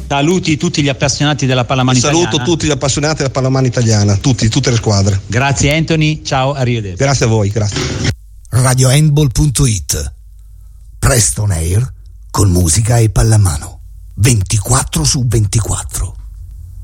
Saluti tutti gli appassionati della pallamano italiana. Saluto tutti gli appassionati della pallamano italiana, tutte le squadre. Grazie Anthony, ciao, arrivederci. Grazie a voi, grazie. RadioHandball.it. Presto on air con musica e pallamano 24/24.